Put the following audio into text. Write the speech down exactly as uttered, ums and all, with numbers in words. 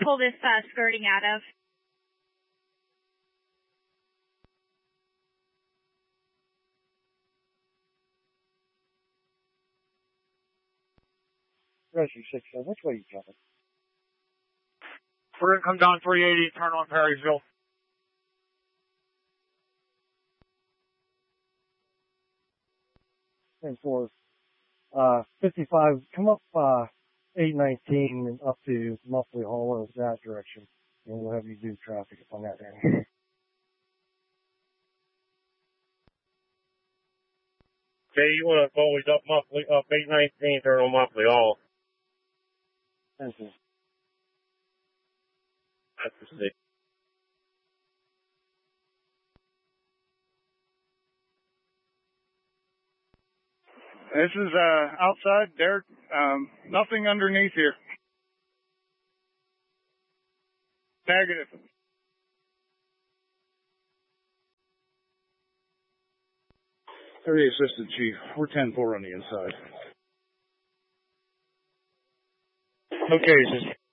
pull this uh, skirting out of? Rescue six seven, which way are you coming? We're going to come down three eighty, turn on Perrysville. ten four, uh, fifty-five, come up, uh, eight nineteen and up to Muffley Hollow, that direction. And we'll have you do traffic up on that end. Okay, you want to always up Muffley, up eight nineteen, turn on Muffley Hollow. Thank you. That's the six. This is uh, outside, Derek. Um, nothing underneath here. Negative. thirty Assistant Chief, we're ten four on the inside. Okay,